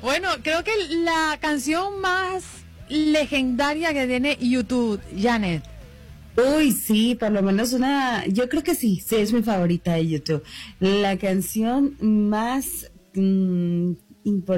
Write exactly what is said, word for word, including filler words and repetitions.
Bueno, creo que la canción más legendaria que tiene YouTube, Janet. Uy, sí, por lo menos una, yo creo que sí, sí es mi favorita de YouTube. La canción más mmm, importante